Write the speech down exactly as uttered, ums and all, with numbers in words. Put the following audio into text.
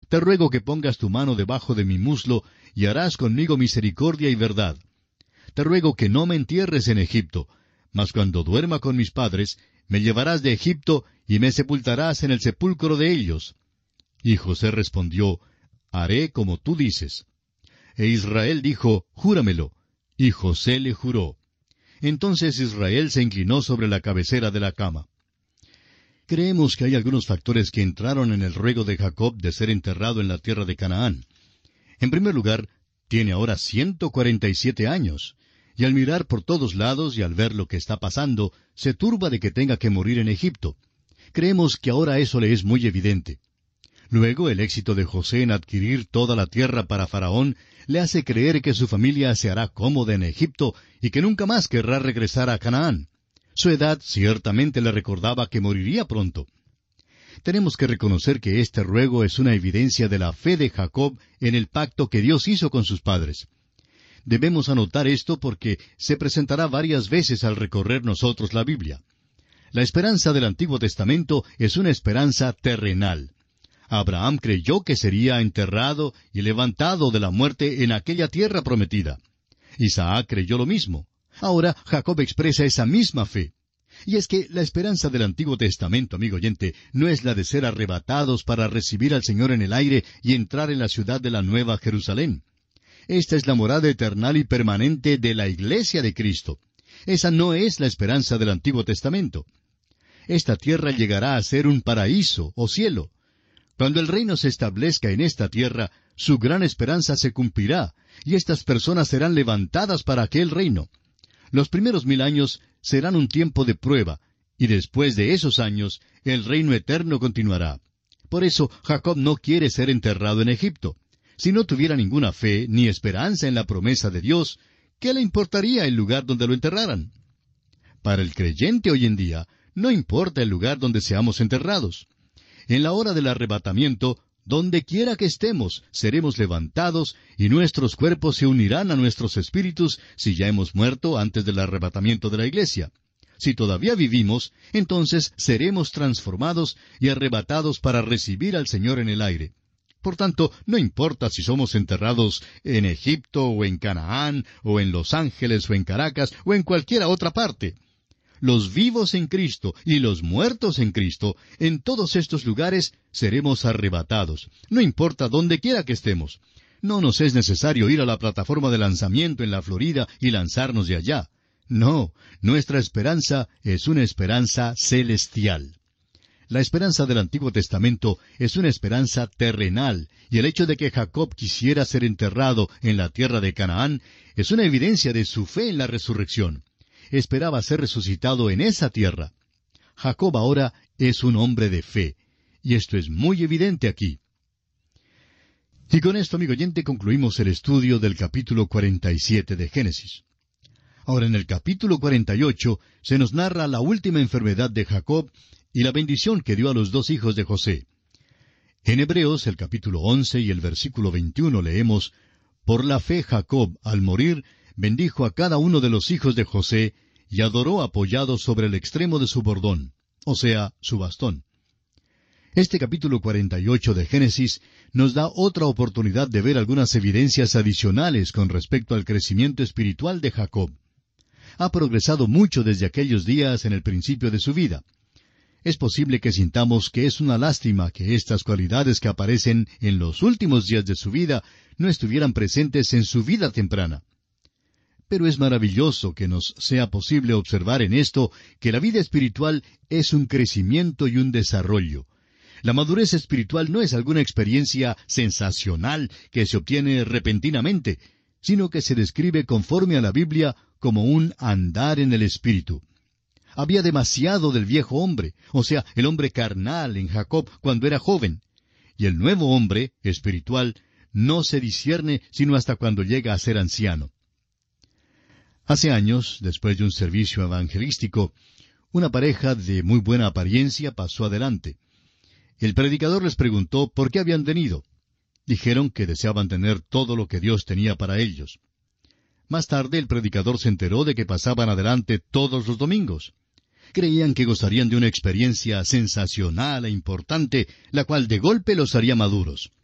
te ruego que pongas tu mano debajo de mi muslo, y harás conmigo misericordia y verdad. Te ruego que no me entierres en Egipto, mas cuando duerma con mis padres, me llevarás de Egipto, y me sepultarás en el sepulcro de ellos. Y José respondió, haré como tú dices. E Israel dijo, júramelo. Y José le juró. Entonces Israel se inclinó sobre la cabecera de la cama. Creemos que hay algunos factores que entraron en el ruego de Jacob de ser enterrado en la tierra de Canaán. En primer lugar, tiene ahora ciento cuarenta y siete años, y al mirar por todos lados y al ver lo que está pasando, se turba de que tenga que morir en Egipto. Creemos que ahora eso le es muy evidente. Luego, el éxito de José en adquirir toda la tierra para Faraón le hace creer que su familia se hará cómoda en Egipto y que nunca más querrá regresar a Canaán. Su edad ciertamente le recordaba que moriría pronto. Tenemos que reconocer que este ruego es una evidencia de la fe de Jacob en el pacto que Dios hizo con sus padres. Debemos anotar esto porque se presentará varias veces al recorrer nosotros la Biblia. La esperanza del Antiguo Testamento es una esperanza terrenal. Abraham creyó que sería enterrado y levantado de la muerte en aquella tierra prometida. Isaac creyó lo mismo. Ahora Jacob expresa esa misma fe. Y es que la esperanza del Antiguo Testamento, amigo oyente, no es la de ser arrebatados para recibir al Señor en el aire y entrar en la ciudad de la Nueva Jerusalén. Esta es la morada eterna y permanente de la Iglesia de Cristo. Esa no es la esperanza del Antiguo Testamento. Esta tierra llegará a ser un paraíso o cielo. Cuando el reino se establezca en esta tierra, su gran esperanza se cumplirá, y estas personas serán levantadas para aquel reino. Los primeros mil años serán un tiempo de prueba, y después de esos años, el reino eterno continuará. Por eso, Jacob no quiere ser enterrado en Egipto. Si no tuviera ninguna fe ni esperanza en la promesa de Dios, ¿qué le importaría el lugar donde lo enterraran? Para el creyente hoy en día, no importa el lugar donde seamos enterrados. En la hora del arrebatamiento, donde quiera que estemos, seremos levantados y nuestros cuerpos se unirán a nuestros espíritus si ya hemos muerto antes del arrebatamiento de la iglesia. Si todavía vivimos, entonces seremos transformados y arrebatados para recibir al Señor en el aire. Por tanto, no importa si somos enterrados en Egipto o en Canaán o en Los Ángeles o en Caracas o en cualquiera otra parte. Los vivos en Cristo y los muertos en Cristo, en todos estos lugares seremos arrebatados, no importa dónde quiera que estemos. No nos es necesario ir a la plataforma de lanzamiento en la Florida y lanzarnos de allá. No, nuestra esperanza es una esperanza celestial. La esperanza del Antiguo Testamento es una esperanza terrenal, y el hecho de que Jacob quisiera ser enterrado en la tierra de Canaán es una evidencia de su fe en la resurrección. Esperaba ser resucitado en esa tierra. Jacob ahora es un hombre de fe, y esto es muy evidente aquí. Y con esto, amigo oyente, concluimos el estudio del capítulo cuarenta y siete de Génesis. Ahora, en el capítulo cuarenta y ocho se nos narra la última enfermedad de Jacob y la bendición que dio a los dos hijos de José. En Hebreos, el capítulo once y el versículo veintiuno leemos, «Por la fe Jacob, al morir, bendijo a cada uno de los hijos de José, y adoró apoyado sobre el extremo de su bordón», o sea, su bastón. Este capítulo cuarenta y ocho de Génesis nos da otra oportunidad de ver algunas evidencias adicionales con respecto al crecimiento espiritual de Jacob. Ha progresado mucho desde aquellos días en el principio de su vida. Es posible que sintamos que es una lástima que estas cualidades que aparecen en los últimos días de su vida no estuvieran presentes en su vida temprana. Pero es maravilloso que nos sea posible observar en esto que la vida espiritual es un crecimiento y un desarrollo. La madurez espiritual no es alguna experiencia sensacional que se obtiene repentinamente, sino que se describe conforme a la Biblia como un andar en el Espíritu. Había demasiado del viejo hombre, o sea, el hombre carnal en Jacob cuando era joven, y el nuevo hombre, espiritual, no se discierne sino hasta cuando llega a ser anciano. Hace años, después de un servicio evangelístico, una pareja de muy buena apariencia pasó adelante. El predicador les preguntó por qué habían venido. Dijeron que deseaban tener todo lo que Dios tenía para ellos. Más tarde el predicador se enteró de que pasaban adelante todos los domingos. Creían que gozarían de una experiencia sensacional e importante, la cual de golpe los haría maduros.